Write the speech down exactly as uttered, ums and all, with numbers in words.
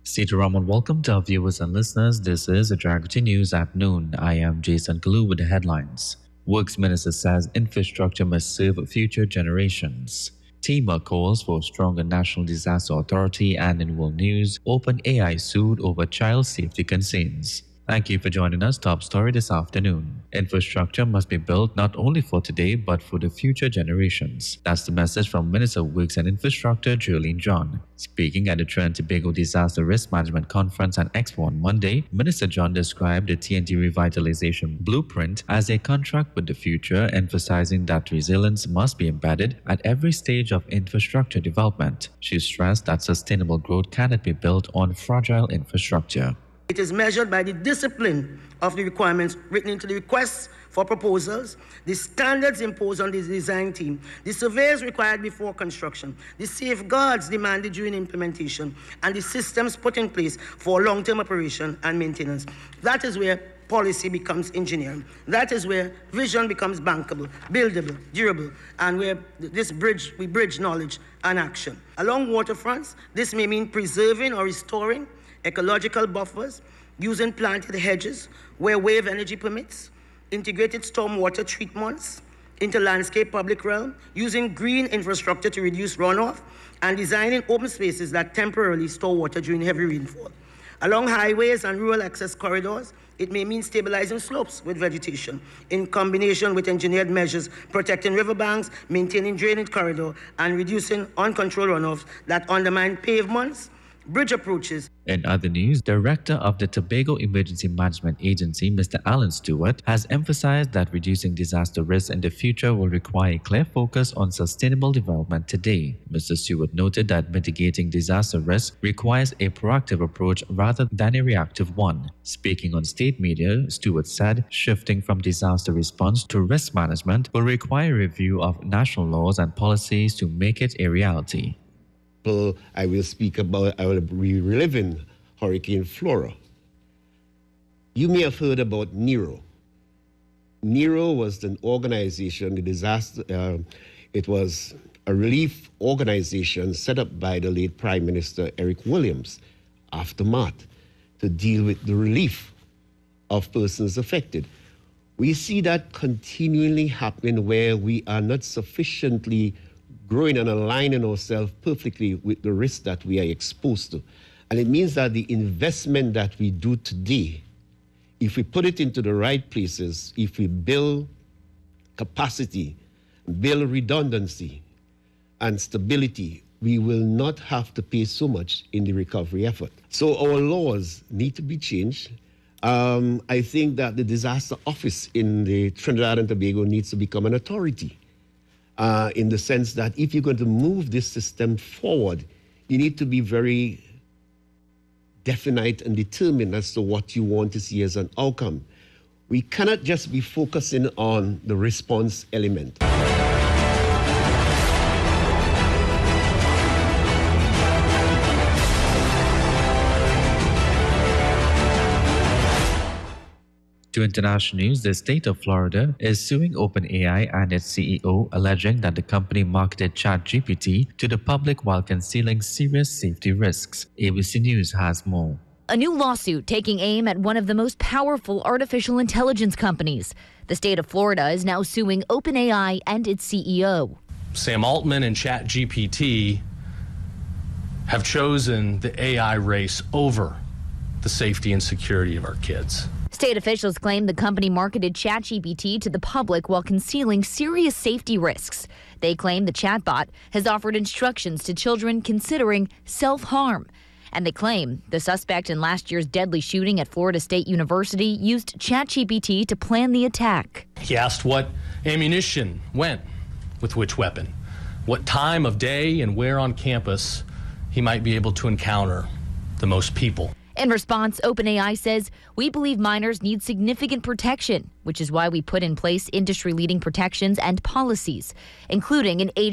Sitaram, welcome to our viewers and listeners. This is Adragati News at noon. I am Jason Kalu with the headlines. Works Minister says infrastructure must serve future generations. TEMA calls for stronger National Disaster Authority, and in world news, OpenAI sued over child safety concerns. Thank you for joining us. Top story this afternoon. Infrastructure must be built not only for today but for the future generations. That's the message from Minister of Works and Infrastructure, Jerlene John. Speaking at the Trinidad and Tobago Disaster Risk Management Conference and Expo on Monday, Minister John described the T N T Revitalization Blueprint as a contract with the future, emphasizing that resilience must be embedded at every stage of infrastructure development. She stressed that sustainable growth cannot be built on fragile infrastructure. It is measured by the discipline of the requirements written into the requests for proposals, the standards imposed on the design team, the surveys required before construction, the safeguards demanded during implementation, and the systems put in place for long-term operation and maintenance. That is where policy becomes engineering. That is where vision becomes bankable, buildable, durable, and where this bridge, we bridge knowledge and action. Along waterfronts, this may mean preserving or restoring ecological buffers, using planted hedges where wave energy permits, integrated stormwater treatments into landscape public realm, using green infrastructure to reduce runoff, and designing open spaces that temporarily store water during heavy rainfall. Along highways and rural access corridors, it may mean stabilizing slopes with vegetation, in combination with engineered measures protecting riverbanks, maintaining drainage corridor, and reducing uncontrolled runoffs that undermine pavements, bridge approaches. In other news, Director of the Tobago Emergency Management Agency, Mister Alan Stewart, has emphasized that reducing disaster risks in the future will require a clear focus on sustainable development today. Mister Stewart noted that mitigating disaster risk requires a proactive approach rather than a reactive one. Speaking on state media, Stewart said shifting from disaster response to risk management will require a review of national laws and policies to make it a reality. I will speak about, I will be reliving Hurricane Flora. You may have heard about NERO. NERO was an organization, the disaster, uh, it was a relief organization set up by the late Prime Minister Eric Williams, Aftermath, to deal with the relief of persons affected. We see that continually happening where we are not sufficiently growing and aligning ourselves perfectly with the risk that we are exposed to. And it means that the investment that we do today, if we put it into the right places, if we build capacity, build redundancy and stability, we will not have to pay so much in the recovery effort. So our laws need to be changed. Um, I think that the disaster office in the Trinidad and Tobago needs to become an authority. Uh, in the sense that if you're going to move this system forward, you need to be very definite and determined as to what you want to see as an outcome. We cannot just be focusing on the response element. To international news, the state of Florida is suing OpenAI and its C E O, alleging that the company marketed ChatGPT to the public while concealing serious safety risks. A B C News has more. A new lawsuit taking aim at one of the most powerful artificial intelligence companies. The state of Florida is now suing OpenAI and its C E O. Sam Altman and ChatGPT have chosen the A I race over the safety and security of our kids. State officials claim the company marketed ChatGPT to the public while concealing serious safety risks. They claim the chatbot has offered instructions to children considering self-harm. And they claim the suspect in last year's deadly shooting at Florida State University used ChatGPT to plan the attack. He asked what ammunition went with which weapon, what time of day and where on campus he might be able to encounter the most people. In response, OpenAI says, we believe minors need significant protection, which is why we put in place industry-leading protections and policies, including an age